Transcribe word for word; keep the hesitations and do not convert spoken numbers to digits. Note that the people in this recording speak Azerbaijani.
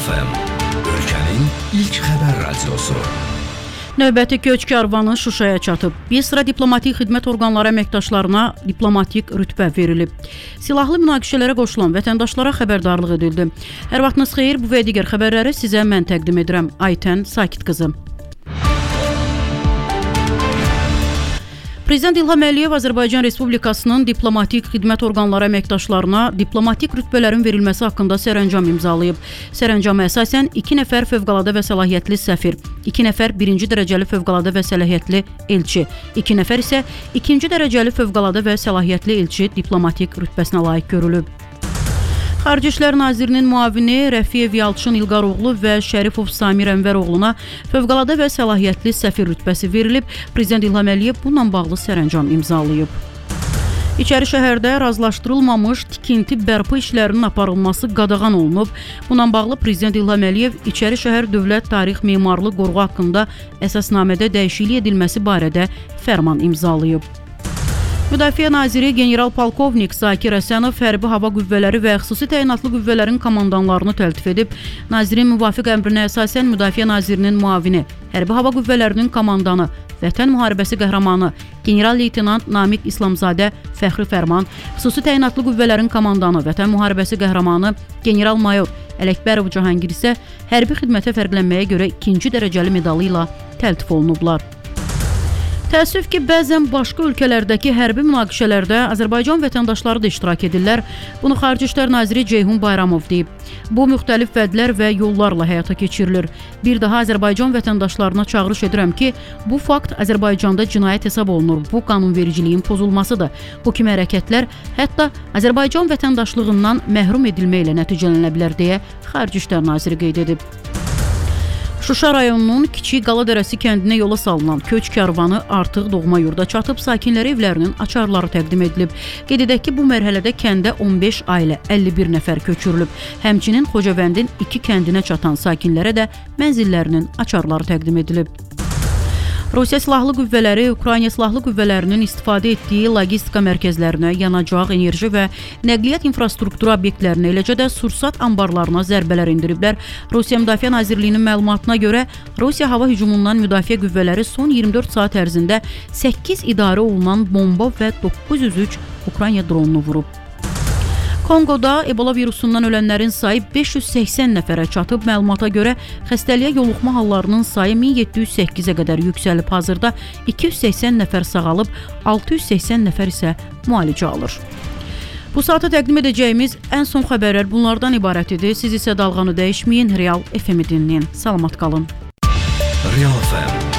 F M, ölkənin ilk xəbər radiosu. Növbəti köç karvanı Şuşaya çatıb. Bir sıra diplomatik xidmət orqanları əməkdaşlarına diplomatik rütbə verilib. Silahlı münaqişələrə qoşulan vətəndaşlara xəbərdarlıq edildi. Hər vaxtınız xeyir, bu və digər xəbərləri sizə mən təqdim edirəm. Aytən Sakit qızı. Prezident İlham Əliyev Azərbaycan Respublikasının diplomatik xidmət orqanları əməkdaşlarına diplomatik rütbələrin verilməsi haqqında sərəncam imzalayıb. Sərəncama əsasən iki nəfər fövqəladə və səlahiyyətli səfir, iki nəfər birinci dərəcəli fövqəladə və səlahiyyətli elçi, iki nəfər isə ikinci dərəcəli fövqəladə və səlahiyyətli elçi diplomatik rütbəsinə layiq görülüb. Xarici İşlər Nazirinin müavini Rəfiyev Yalçın İlqaroğlu və Şərifov Samir Ənvəroğluna fövqəladə və səlahiyyətli səfir rütbəsi verilib. Prezident İlham Əliyev bununla bağlı sərəncam imzalayıb. İçəri şəhərdə razılaşdırılmamış tikinti bərpa işlərinin aparılması qadağan olunub. Bununla bağlı Prezident İlham Əliyev İçəri şəhər Dövlət Tarix Memarlı Qoruğu haqqında əsasnamədə dəyişiklik edilməsi barədə fərman imzalayıb. Müdafiə naziri general-polkovnik Zakir Əsənov hərbi hava qüvvələri və xüsusi təyinatlı qüvvələrin komandanlarını təltif edib. Nazirin müvafiq əmrinə əsasən Müdafiə nazirinin müavini, hərbi hava qüvvələrinin komandanı, Vətən müharibəsi qəhrəmanı, general-leytenant Namiq İslamzadə Fəxri Fərman, xüsusi təyinatlı qüvvələrin komandanı, Vətən müharibəsi qəhrəmanı, general-mayor Ələkbərov Cahangir isə hərbi xidmətə fərqlənməyə görə ikinci dərəcəli medalı ilə təltif olunublar. Təəssüf ki, bəzən başqa ölkələrdəki hərbi münaqişələrdə Azərbaycan vətəndaşları da iştirak edirlər. Bunu Xarici İşlər Naziri Ceyhun Bayramov deyib. Bu, müxtəlif vədlər və yollarla həyata keçirilir. Bir daha Azərbaycan vətəndaşlarına çağırış edirəm ki, bu fakt Azərbaycanda cinayət hesab olunur. Bu, qanunvericiliyin pozulmasıdır. Bu kimi hərəkətlər hətta Azərbaycan vətəndaşlığından məhrum edilməklə nəticələnə bilər deyə Xarici İşlər Naziri qeyd edib. Şuşa rayonunun Kiçik Qaladərəsi kəndinə yola salınan köç karvanı artıq doğma yurda çatıb, sakinlərə evlərinin açarları təqdim edilib. Qeyd edək ki, bu mərhələdə kəndə on beş ailə, əlli bir nəfər köçürülüb. Həmçinin Xocavəndin iki kəndinə çatan sakinlərə də mənzillərinin açarları təqdim edilib. Rusiya Silahlı Qüvvələri Ukrayna Silahlı Qüvvələrinin istifadə etdiyi logistika mərkəzlərinə, yanacaq, enerji və nəqliyyat infrastrukturu obyektlərinə, eləcə də sursat anbarlarına zərbələr indiriblər. Rusiya Müdafiə Nazirliyinin məlumatına görə Rusiya hava hücumundan müdafiə qüvvələri son iyirmi dörd saat ərzində səkkiz idarə olunan bomba və doqquz yüz üç Ukrayna dronunu vurub. Kongoda Ebola virusundan ölənlərin sayı beş yüz səksən nəfərə çatıb. Məlumata görə xəstəliyə yoluxma hallarının sayı min yeddi yüz səkkizə qədər yüksəlib. Hazırda iki yüz səksən nəfər sağalıb, altı yüz səksən nəfər isə müalicə alır. Bu saata təqdim edəcəyimiz ən son xəbərlər bunlardan ibarət idi. Siz isə dalğanı dəyişməyin, Real F M-i dinləyin. Salamat qalın. Real F M